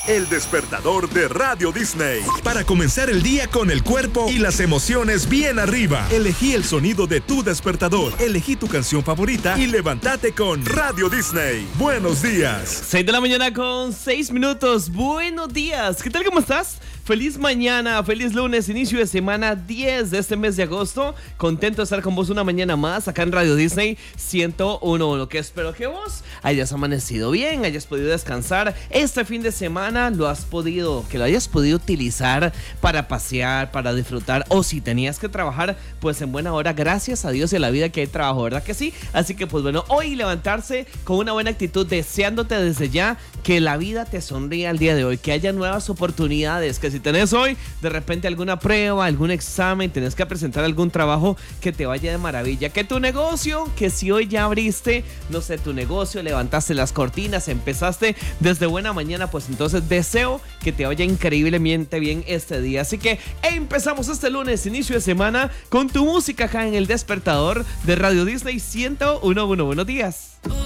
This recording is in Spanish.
El despertador de Radio Disney. Para comenzar el día con el cuerpo y las emociones bien arriba. Elegí el sonido de tu despertador. Elegí tu canción favorita y levántate con Radio Disney. Buenos días. 6 de la mañana con 6 minutos. Buenos días. ¿Qué tal? ¿Cómo estás? Feliz mañana, feliz lunes, inicio de semana 10 de este mes de agosto. Contento de estar con vos una mañana más acá en Radio Disney 101.1. Que espero que vos hayas amanecido bien, hayas podido descansar. Este fin de semana lo hayas podido utilizar para pasear, para disfrutar. O si tenías que trabajar, pues en buena hora, gracias a Dios y a la vida que hay trabajo, ¿verdad que sí? Así que pues bueno, hoy levantarse con una buena actitud, deseándote desde ya que la vida te sonría el día de hoy, que haya nuevas oportunidades, que si tenés hoy de repente alguna prueba, algún examen, tenés que presentar algún trabajo, que te vaya de maravilla, que tu negocio, que si hoy ya abriste, no sé, tu negocio, levantaste las cortinas, empezaste desde buena mañana, pues entonces deseo que te vaya increíblemente bien este día. Así que empezamos este lunes, inicio de semana, con tu música acá en el despertador de Radio Disney 101.1. Buenos días.